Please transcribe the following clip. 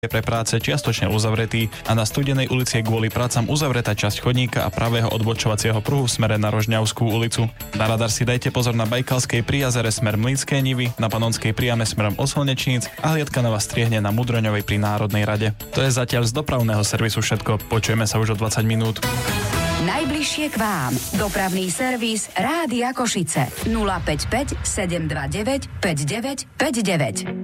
je pre práce čiastočne uzavretý a na Studenej ulici je kvôli prácam uzavretá časť chodníka a pravého odbočovacieho pruhu v smere na Rožňavskú ulicu. Na radar si dajte pozor na Bajkalskej pri jazere smer Mlynské Nivy, na Panonskej priame smerom Osolnečníc a hliadka na vás striehne na Mudroňovej pri Národnej rade. To je zatiaľ z dopravného servisu všetko. Počujeme sa už o 20 minút. Najbližšie k vám. Dopravný servis Rádia Košice. 055 729 5959.